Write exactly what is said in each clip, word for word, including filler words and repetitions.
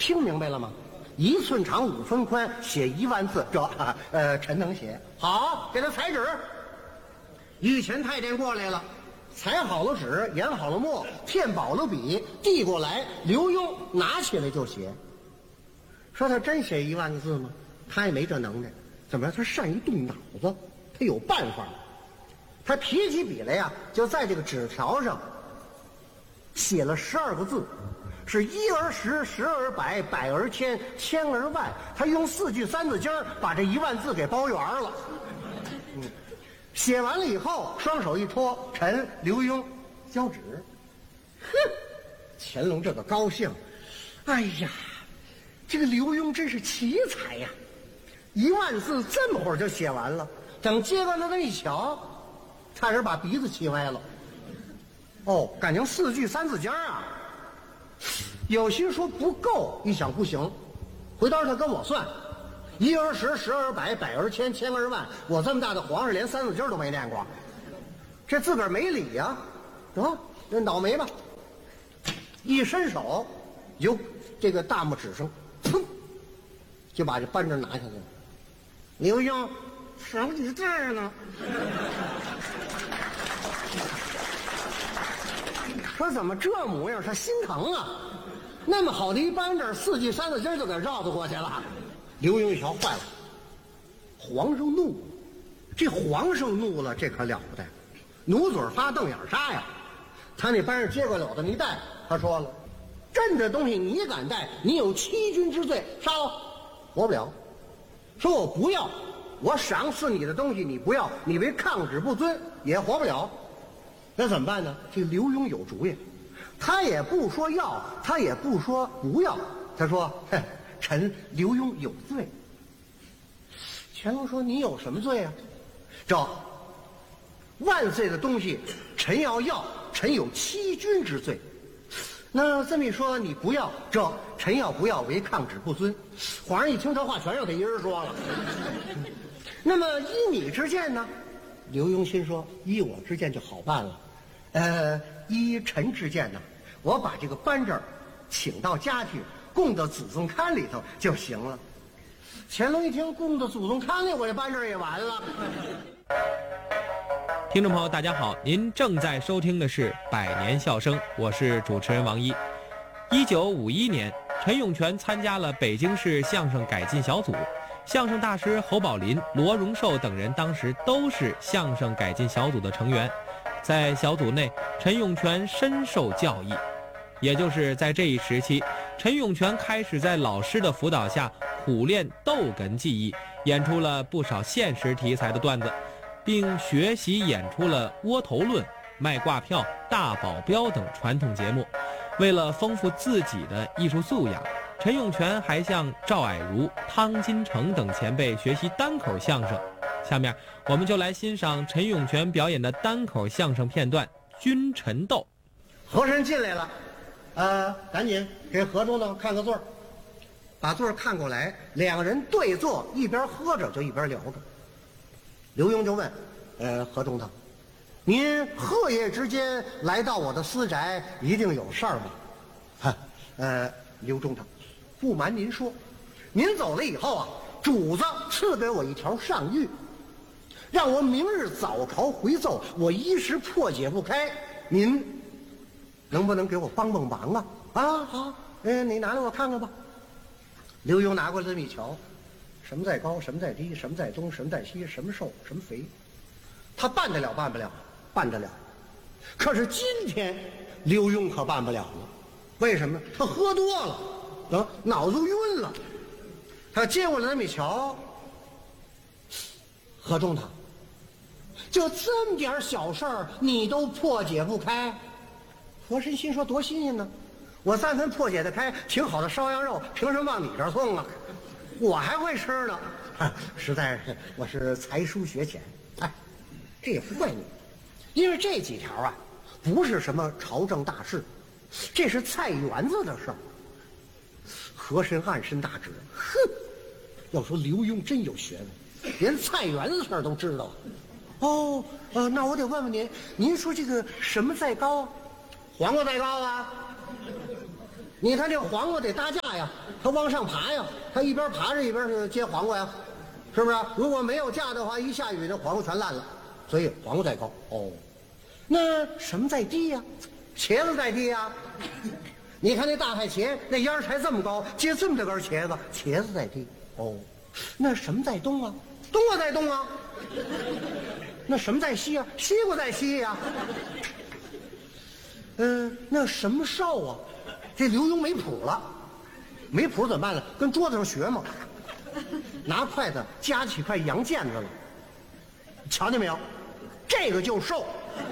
听明白了吗？一寸长五分宽，写一万字，这呃臣能写。好，给他裁纸。御前太监过来了，裁好了纸，研好了墨，添饱了笔，递过来。刘墉拿起来就写。说他真写一万字吗？他也没这能耐。怎么着？他善于动脑子，他有办法。他提起笔来呀，就在这个纸条上写了十二个字，是一而十，十而百，百而千，千而万。他用四句三字经把这一万字给包圆了。嗯，写完了以后，双手一托，臣刘墉交纸。哼，乾隆这个高兴，哎呀，这个刘墉真是奇才呀！一万字这么会儿就写完了。等接过来他一瞧，差点把鼻子气歪了。哦，感情四句三字经啊！有心说不够，一想不行，回头他跟我算，一而十，十而百，百而千，千而万。我这么大的皇上连三字经都没念过，这自个儿没理呀、啊！得，认倒霉吧。一伸手，由这个大拇指上，砰，就把这扳指拿下去了。刘墉少几字呢？说怎么这模样？他心疼啊！那么好的一扳指，四句三字经就给绕得过去了。刘墉一瞧，坏了，皇上怒了。这皇上怒了，这可了不得，努嘴发瞪眼杀呀！他那扳指接过了的，你带，他说了，朕这东西你敢带，你有欺君之罪，杀了，活不了。说我不要，我赏赐你的东西你不要，你为抗旨不遵，也活不了。那怎么办呢？这刘墉有主意，他也不说要，他也不说不要，他说：“哼，臣刘墉有罪。”乾隆说：“你有什么罪啊？”这万岁的东西，臣要要，臣有欺君之罪。那这么一说，你不要，这臣要不要为抗旨不遵。皇上一听这话，全让他一人说了。那么依你之见呢？刘墉心说：依我之见就好办了。呃，依臣之见呢，我把这个扳指请到家去，供到祖宗龛里头就行了。乾隆一听，供到祖宗龛里，我这扳指也完了。 听众朋友大家好，您正在收听的是百年笑声，我是主持人王一。一九五一年，陈永泉参加了北京市相声改进小组，相声大师侯宝林、罗荣寿等人当时都是相声改进小组的成员。在小组内，陈永泉深受教益，也就是在这一时期，陈永泉开始在老师的辅导下苦练逗哏技艺，演出了不少现实题材的段子，并学习演出了窝头论、卖挂票、大保镖等传统节目。为了丰富自己的艺术素养，陈永泉还向赵蔼如、汤金城等前辈学习单口相声。下面我们就来欣赏陈永泉表演的单口相声片段《君臣斗》。 和珅进来了，呃，赶紧给何中呢看个座，把座看过来，两个人对坐，一边喝着就一边聊着。刘墉就问：“呃，何中堂，您鹤夜之间来到我的私宅，一定有事儿吧？”哈，呃，刘中堂，不瞒您说，您走了以后啊，主子赐给我一条上谕，让我明日早朝回奏，我一时破解不开，您能不能给我帮帮忙啊？啊，好，嗯，你拿来我看看吧。刘墉拿过来这么一瞧，什么在高，什么在低，什么在东，什么在西，什么瘦，什么肥，他办得了，办不了，办得了。可是今天刘墉可办不了了，为什么？他喝多了，啊，脑子晕了。他接过来这么一瞧，何中堂，就这么点小事儿，你都破解不开？和珅心说：多新鲜呢！我三分破解得开，挺好的烧羊肉，凭什么往你这儿送啊？我还会吃呢，啊、实在是我是才疏学浅。哎，这也不怪你，因为这几条啊，不是什么朝政大事，这是菜园子的事儿。和珅暗伸大指，哼，要说刘墉真有学问，连菜园子事儿都知道。哦，呃，那我得问问您，您说这个什么在高？黄瓜在高啊？ 你看这黄瓜得搭架呀，它往上爬呀，它一边爬着一边是接黄瓜呀，是不是？如果没有架的话，一下雨这黄瓜全烂了。所以黄瓜在高哦。那什么在低呀？茄子在低呀。你看那大海茄，那秧儿才这么高，结这么大根茄子，茄子在低哦。那什么在东啊？冬瓜在东啊。那什么在西啊？西瓜在西呀。嗯、呃，那什么少啊？这刘墉没谱了，没谱怎么办呢？跟桌子上学嘛，拿筷子夹起块洋毽子了。瞧见没有？这个就瘦。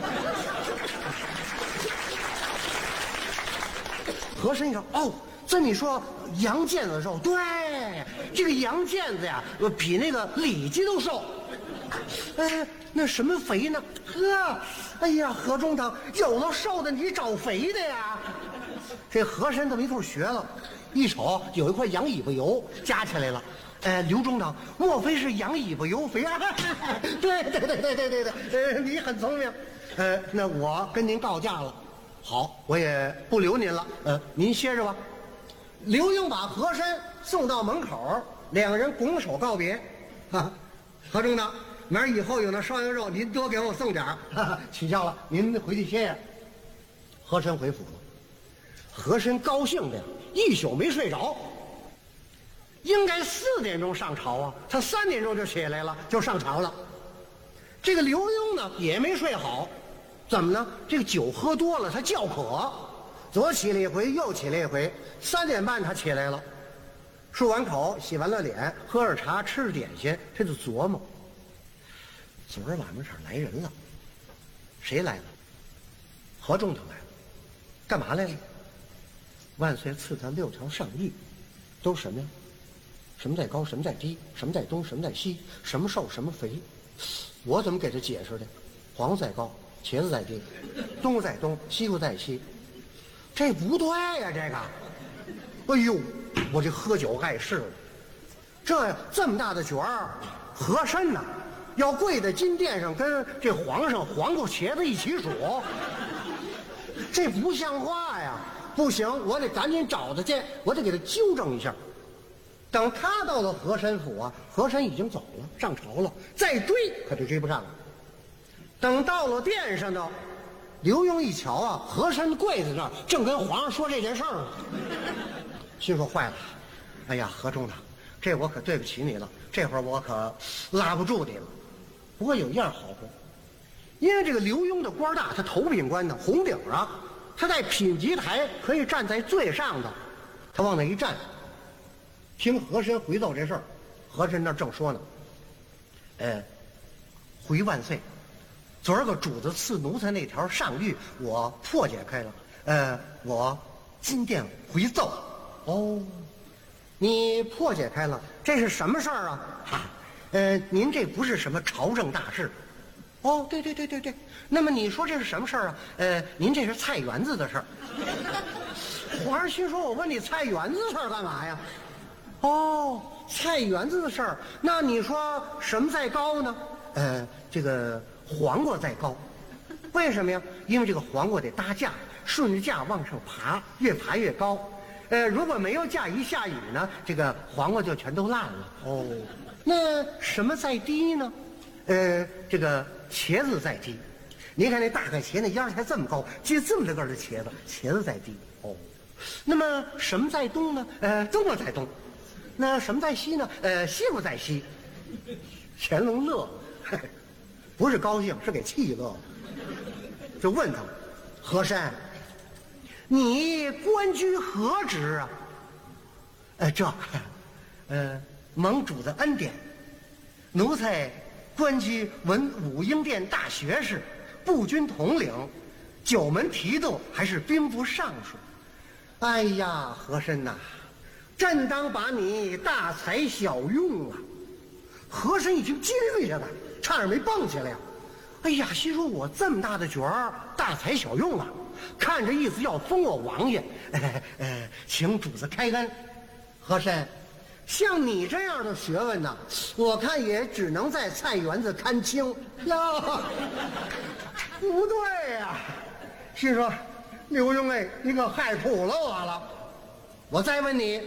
和珅一说，哦，这你说洋毽子瘦，对，这个洋毽子呀，比那个里脊都瘦。哎，那什么肥呢？呵，哎呀，何中堂，有了瘦的，你找肥的呀。这和珅这么一通学了，一瞅有一块羊尾巴油夹起来了。呃，刘中堂，莫非是羊尾巴油肥啊？对对对对对对对，呃，你很聪明。呃，那我跟您告假了。好，我也不留您了。呃，您歇着吧。刘墉把和珅送到门口，两人拱手告别。哈，何中堂，明儿以后有那烧羊肉，您多给我送点儿。哈哈，取消了，您回去歇歇。和珅回府了。和珅高兴的呀，一宿没睡着。应该四点钟上朝啊，他三点钟就起来了，就上朝了。这个刘墉呢也没睡好，怎么呢？这个酒喝多了，他叫渴，左起了一回，右起了一回。三点半他起来了，漱完口，洗完了脸，喝着茶，吃着点心，他就琢磨：昨儿晚上这儿来人了，谁来了？何中堂来了，干嘛来了？万岁赐他六条上谕，都是什么呀？什么在高，什么在低，什么在东，什么在西，什么瘦，什么肥。我怎么给他解释的？黄瓜在高，茄子在低，冬瓜在东，西瓜在西。这不对呀、啊，这个。哎呦，我这喝酒碍事了。这这么大的角儿，和珅呐，要跪在金殿上跟这皇上黄瓜茄子一起数，这不像话呀！不行，我得赶紧找他去，我得给他纠正一下。等他到了和珅府啊，和珅已经走了，上朝了，再追可就追不上了。等到了殿上呢，刘墉一瞧啊，和珅跪在那儿，正跟皇上说这件事儿呢，心说坏了，哎呀，何中堂，这我可对不起你了，这会儿我可拉不住你了。不过有一样好处，因为这个刘墉的官大，他头品官呢，红顶啊，他在品级台可以站在最上头，他往那一站。听和珅回奏这事儿，和珅那正说呢，呃，回万岁，昨儿个主子赐奴才那条上谕，我破解开了，呃，我今殿回奏。哦，你破解开了，这是什么事儿啊？哈，呃，您这不是什么朝政大事。哦，对对对对对，那么你说这是什么事儿啊？呃，您这是菜园子的事儿。皇上心说，我问你菜园子的事儿干嘛呀？哦，菜园子的事儿，那你说什么在高呢？呃，这个黄瓜在高，为什么呀？因为这个黄瓜得搭架，顺着架往上爬，越爬越高。呃，如果没有架，一下雨呢，这个黄瓜就全都烂了。哦，那什么在低呢？呃，这个茄子在低。您看那大海茄那秧才这么高，结这么大个的茄子，茄子在低。哦，那么什么在东呢？呃，冬瓜在东。那什么在西呢？呃，西瓜在西。乾隆乐了，不是高兴，是给气乐了。就问他，和珅，你官居何职啊？呃，这，呃，蒙主子恩典，奴才官居文武英殿大学士，步军统领，九门提督，还是兵部尚书。哎呀，和珅呐！朕当把你大材小用啊！和珅已经惊下来，差点没蹦起来呀！哎呀，心说我这么大的角儿，大材小用啊！看这意思要封我王爷，呃呃，请主子开恩。和珅，像你这样的学问呢，我看也只能在菜园子看清呀。不对呀、啊，心说刘墉哎，你可害苦了我了。 我再问你，